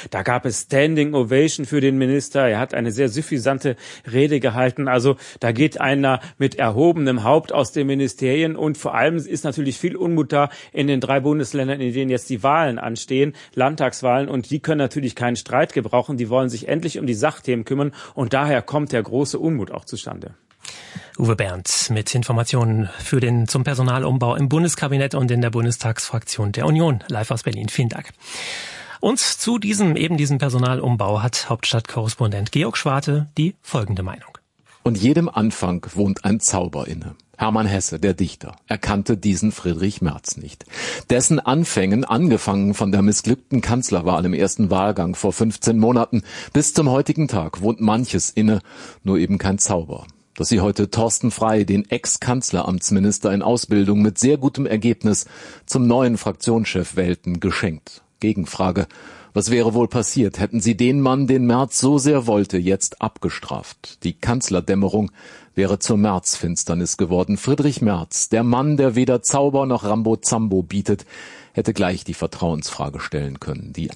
Da gab es Standing Ovation für den Minister. Er hat eine sehr suffisante Rede gehalten. Also da geht einer mit erhobenem Haupt aus den Ministerien. Und vor allem ist natürlich viel Unmut da in den 3 Bundesländern, in denen jetzt die Wahlen anstehen, Landtagswahlen. Und die können natürlich keinen Streit gebrauchen. Die wollen sich endlich um die Sachthemen kümmern. Und daher kommt der große Unmut auch zustande. Uwe Bernd mit Informationen zum Personalumbau im Bundeskabinett und in der Bundestagsfraktion der Union. Live aus Berlin. Vielen Dank. Und zu diesem Personalumbau hat Hauptstadtkorrespondent Georg Schwarte die folgende Meinung. Und jedem Anfang wohnt ein Zauber inne. Hermann Hesse, der Dichter, erkannte diesen Friedrich Merz nicht. Dessen Anfängen, angefangen von der missglückten Kanzlerwahl im ersten Wahlgang vor 15 Monaten, bis zum heutigen Tag wohnt manches inne, nur eben kein Zauber. Dass sie heute Thorsten Frey, den Ex-Kanzleramtsminister in Ausbildung mit sehr gutem Ergebnis, zum neuen Fraktionschef wählten, geschenkt. Gegenfrage: Was wäre wohl passiert, hätten sie den Mann, den Merz so sehr wollte, jetzt abgestraft? Die Kanzlerdämmerung wäre zur Märzfinsternis geworden. Friedrich Merz, der Mann, der weder Zauber noch Rambo-Zambo bietet, hätte gleich die Vertrauensfrage stellen können. Die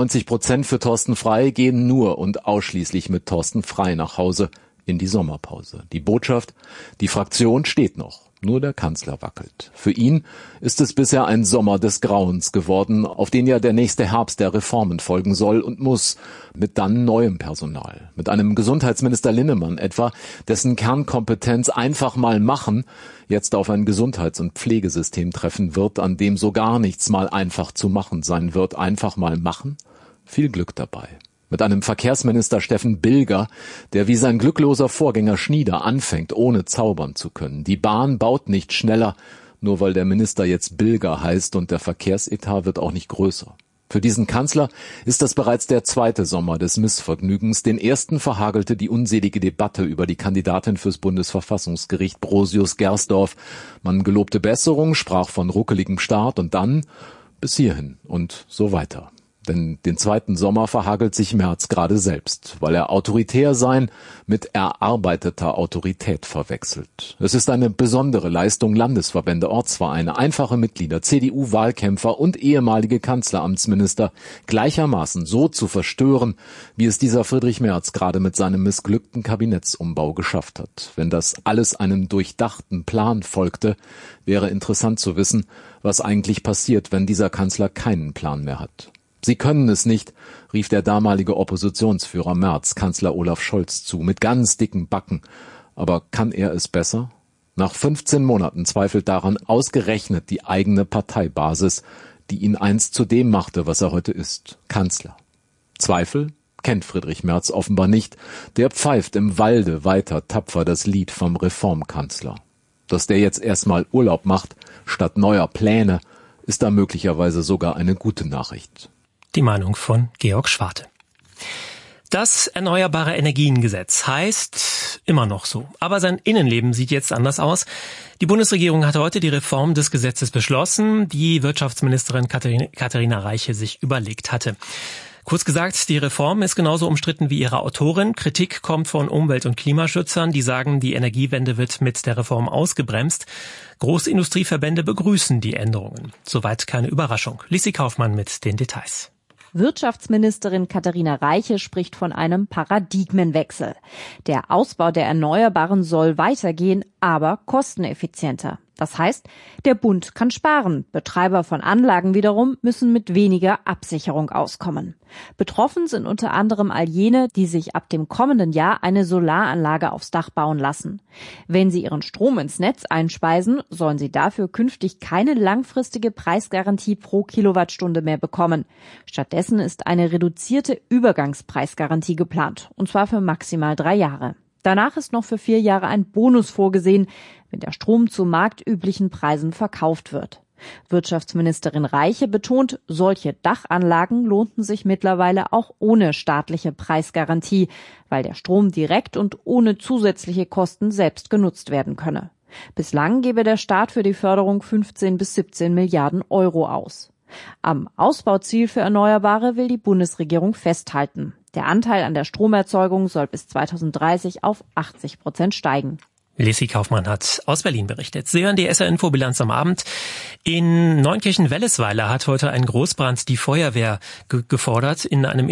91% für Thorsten Frey gehen nur und ausschließlich mit Thorsten Frey nach Hause in die Sommerpause. Die Botschaft: Die Fraktion steht noch. Nur der Kanzler wackelt. Für ihn ist es bisher ein Sommer des Grauens geworden, auf den ja der nächste Herbst der Reformen folgen soll und muss, mit dann neuem Personal. Mit einem Gesundheitsminister Linnemann etwa, dessen Kernkompetenz einfach mal machen jetzt auf ein Gesundheits- und Pflegesystem treffen wird, an dem so gar nichts mal einfach zu machen sein wird. Einfach mal machen? Viel Glück dabei. Mit einem Verkehrsminister Steffen Bilger, der wie sein glückloser Vorgänger Schnieder anfängt, ohne zaubern zu können. Die Bahn baut nicht schneller, nur weil der Minister jetzt Bilger heißt, und der Verkehrsetat wird auch nicht größer. Für diesen Kanzler ist das bereits der 2. Sommer des Missvergnügens. Den ersten verhagelte die unselige Debatte über die Kandidatin fürs Bundesverfassungsgericht, Brosius Gersdorf. Man gelobte Besserung, sprach von ruckeligem Start und dann bis hierhin und so weiter. Denn den 2. Sommer verhagelt sich Merz gerade selbst, weil er autoritär sein mit erarbeiteter Autorität verwechselt. Es ist eine besondere Leistung, Landesverbände, Ortsvereine, einfache Mitglieder, CDU-Wahlkämpfer und ehemalige Kanzleramtsminister gleichermaßen so zu verstören, wie es dieser Friedrich Merz gerade mit seinem missglückten Kabinettsumbau geschafft hat. Wenn das alles einem durchdachten Plan folgte, wäre interessant zu wissen, was eigentlich passiert, wenn dieser Kanzler keinen Plan mehr hat. Sie können es nicht, rief der damalige Oppositionsführer Merz Kanzler Olaf Scholz zu, mit ganz dicken Backen. Aber kann er es besser? Nach 15 Monaten zweifelt daran ausgerechnet die eigene Parteibasis, die ihn einst zu dem machte, was er heute ist, Kanzler. Zweifel kennt Friedrich Merz offenbar nicht. Der pfeift im Walde weiter tapfer das Lied vom Reformkanzler. Dass der jetzt erstmal Urlaub macht, statt neuer Pläne, ist da möglicherweise sogar eine gute Nachricht. Die Meinung von Georg Schwarte. Das Erneuerbare Energiengesetz heißt immer noch so. Aber sein Innenleben sieht jetzt anders aus. Die Bundesregierung hat heute die Reform des Gesetzes beschlossen, die Wirtschaftsministerin Katharina Reiche sich überlegt hatte. Kurz gesagt, die Reform ist genauso umstritten wie ihre Autorin. Kritik kommt von Umwelt- und Klimaschützern, die sagen, die Energiewende wird mit der Reform ausgebremst. Großindustrieverbände begrüßen die Änderungen. Soweit keine Überraschung. Lissi Kaufmann mit den Details. Wirtschaftsministerin Katharina Reiche spricht von einem Paradigmenwechsel. Der Ausbau der Erneuerbaren soll weitergehen, aber kosteneffizienter. Das heißt, der Bund kann sparen. Betreiber von Anlagen wiederum müssen mit weniger Absicherung auskommen. Betroffen sind unter anderem all jene, die sich ab dem kommenden Jahr eine Solaranlage aufs Dach bauen lassen. Wenn sie ihren Strom ins Netz einspeisen, sollen sie dafür künftig keine langfristige Preisgarantie pro Kilowattstunde mehr bekommen. Stattdessen ist eine reduzierte Übergangspreisgarantie geplant, und zwar für maximal 3 Jahre. Danach ist noch für 4 Jahre ein Bonus vorgesehen, wenn der Strom zu marktüblichen Preisen verkauft wird. Wirtschaftsministerin Reiche betont, solche Dachanlagen lohnten sich mittlerweile auch ohne staatliche Preisgarantie, weil der Strom direkt und ohne zusätzliche Kosten selbst genutzt werden könne. Bislang gebe der Staat für die Förderung 15 bis 17 Milliarden Euro aus. Am Ausbauziel für Erneuerbare will die Bundesregierung festhalten. Der Anteil an der Stromerzeugung soll bis 2030 auf 80% steigen. Lissi Kaufmann hat aus Berlin berichtet. Sie hören die SR-Info-Bilanz am Abend. In Neunkirchen-Wellesweiler hat heute ein Großbrand die Feuerwehr gefordert. In einem